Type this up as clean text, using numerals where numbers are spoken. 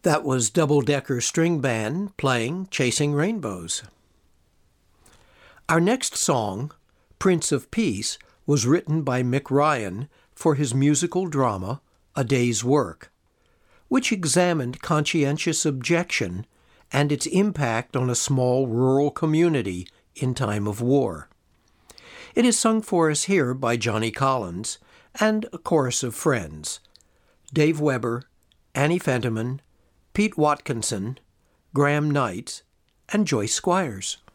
That was Double Decker String Band playing Chasing Rainbows. Our next song, Prince of Peace, was written by Mick Ryan for his musical drama, A Day's Work, which examined conscientious objection and its impact on a small rural community in time of war. It is sung for us here by Johnny Collins and a chorus of friends: Dave Weber, Annie Fenterman, Pete Watkinson, Graham Knight, and Joyce Squires.